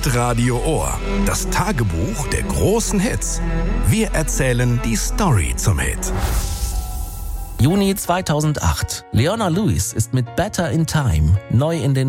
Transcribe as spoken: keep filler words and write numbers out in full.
Hitradio Ohr. Das Tagebuch der großen Hits. Wir erzählen die Story zum Hit. Juni zweitausendacht. Leona Lewis ist mit Better in Time neu in den